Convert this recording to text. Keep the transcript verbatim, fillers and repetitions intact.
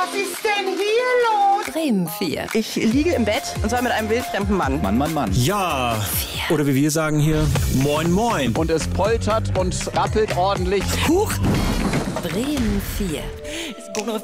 Was ist denn hier los? Bremen vier. Ich liege im Bett und zwar mit einem wildfremden Mann. Mann, Mann, Mann. Ja, oder wie wir sagen hier, moin, moin. Und es poltert und rappelt ordentlich. Huch. Bremen vier.